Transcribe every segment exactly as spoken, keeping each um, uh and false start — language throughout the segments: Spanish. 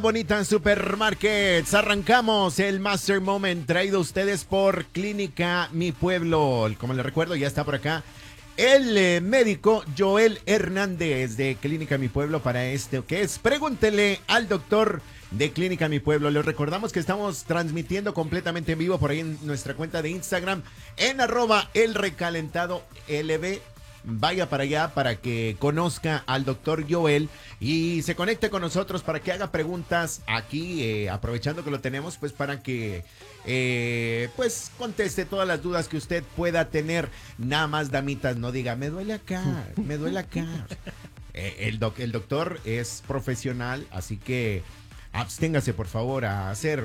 Bonita en Supermarkets, arrancamos el Master Moment traído a ustedes por Clínica Mi Pueblo. Como les recuerdo, ya está por acá el eh, médico Joel Hernández de Clínica Mi Pueblo para este que es Pregúntele al doctor de Clínica Mi Pueblo. Les recordamos que estamos transmitiendo completamente en vivo por ahí en nuestra cuenta de Instagram en arroba el recalentado L B. Vaya para allá para que conozca al doctor Joel y se conecte con nosotros para que haga preguntas aquí, eh, aprovechando que lo tenemos, pues para que eh, pues conteste todas las dudas que usted pueda tener. Nada más, damitas, no diga, me duele acá, me duele acá. Eh, el, doc, el doctor es profesional, así que absténgase por favor a hacer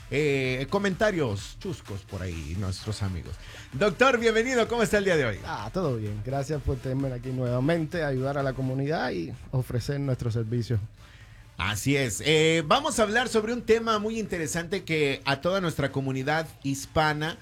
Eh, comentarios chuscos por ahí, nuestros amigos. Doctor, bienvenido, ¿cómo está el día de hoy? Ah, todo bien, gracias por tenerme aquí nuevamente, ayudar a la comunidad y ofrecer nuestros servicios. Así es, eh, vamos a hablar sobre un tema muy interesante que a toda nuestra comunidad hispana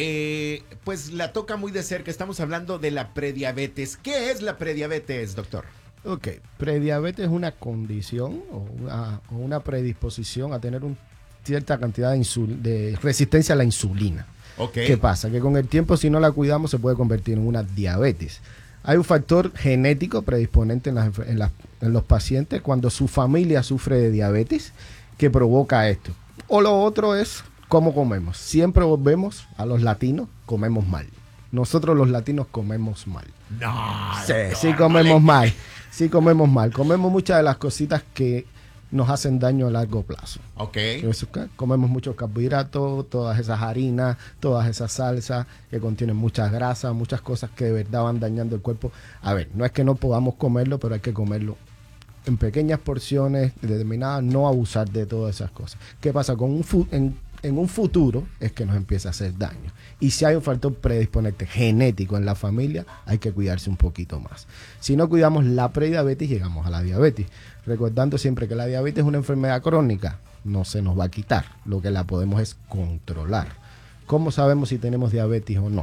eh, pues la toca muy de cerca. Estamos hablando de la prediabetes. ¿Qué es la prediabetes, doctor? Ok, prediabetes es una condición o una, o una predisposición a tener un cierta cantidad de, insul de resistencia a la insulina. Okay. ¿Qué pasa? Que con el tiempo, si no la cuidamos, se puede convertir en una diabetes. Hay un factor genético predisponente en, las, en, las, en los pacientes cuando su familia sufre de diabetes que provoca esto. O lo otro es cómo comemos. Siempre volvemos a los latinos, comemos mal. Nosotros los latinos comemos mal. No, sí, doctor, sí comemos no le... mal. Sí comemos mal. Comemos muchas de las cositas que nos hacen daño a largo plazo. Ok. Comemos muchos carbohidratos, todas esas harinas, todas esas salsas que contienen muchas grasas, muchas cosas que de verdad van dañando el cuerpo. A ver, no es que no podamos comerlo, pero hay que comerlo en pequeñas porciones determinadas, no abusar de todas esas cosas. ¿Qué pasa? Con un fu en, en un futuro es que nos empieza a hacer daño. Y si hay un factor predisponente genético en la familia, hay que cuidarse un poquito más. Si no cuidamos la prediabetes, llegamos a la diabetes. Recordando siempre que la diabetes es una enfermedad crónica, no se nos va a quitar. Lo que la podemos es controlar. ¿Cómo sabemos si tenemos diabetes o no?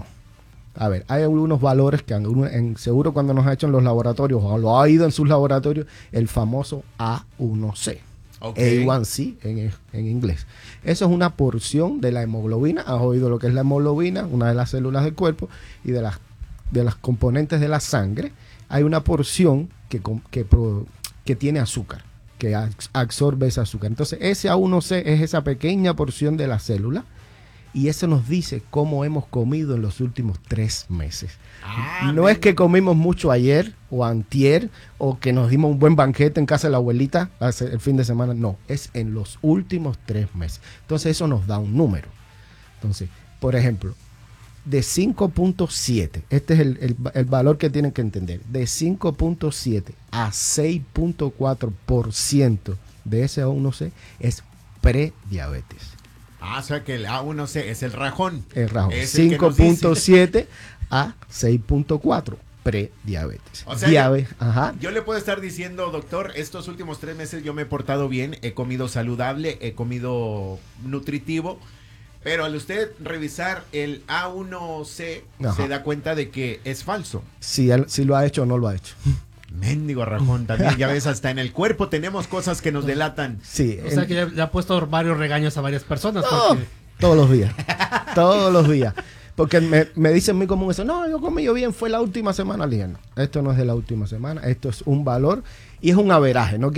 A ver, hay algunos valores que en, en, seguro cuando nos ha hecho en los laboratorios o lo ha ido en sus laboratorios, el famoso A uno C. Okay. A uno C en, en inglés. Eso es una porción de la hemoglobina. Has oído lo que es la hemoglobina, una de las células del cuerpo, y de las, de las componentes de la sangre. Hay una porción que, que, que tiene azúcar, que absorbe ese azúcar. Entonces, ese A uno C es esa pequeña porción de la célula. Y eso nos dice cómo hemos comido en los últimos tres meses. Ah, no es que comimos mucho ayer o antier o que nos dimos un buen banquete en casa de la abuelita hace el fin de semana. No, es en los últimos tres meses. Entonces eso nos da un número. Entonces, por ejemplo, de cinco punto siete, este es el, el, el valor que tienen que entender, de cinco punto siete a seis punto cuatro por ciento de ese A uno C es prediabetes. Ah, o sea que el A uno C es el rajón. El rajón. cinco punto siete a seis punto cuatro, prediabetes. O sea, Diabe yo, ajá. yo le puedo estar diciendo, doctor, estos últimos tres meses yo me he portado bien, he comido saludable, he comido nutritivo, pero al usted revisar el A uno C, ajá, se da cuenta de que es falso. Si, él, si lo ha hecho o no lo ha hecho. Méndigo rajón, también ya ves, hasta en el cuerpo tenemos cosas que nos delatan. Sí. O en... sea que ya, ya ha puesto varios regaños a varias personas. No, porque... todos los días, todos los días. Porque me, me dicen muy común eso, no, yo comí yo bien, fue la última semana. Le dije, no, esto no es de la última semana, esto es un valor y es un averaje, ¿no?